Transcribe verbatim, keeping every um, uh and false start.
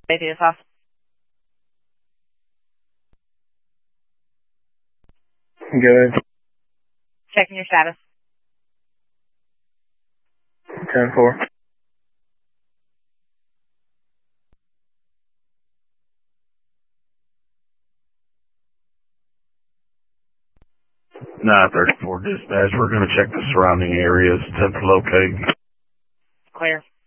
Radius off. Good. Checking your status. ten four. nine thirty-four dispatch. We're going to check the surrounding areas to locate. Clear.